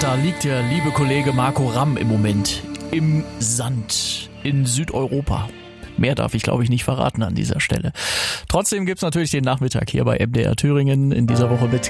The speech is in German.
Da liegt der liebe Kollege Marco Ramm im Moment im Sand in Südeuropa. Mehr darf ich, glaube ich, nicht verraten an dieser Stelle. Trotzdem gibt's natürlich den Nachmittag hier bei MDR Thüringen in dieser Woche mit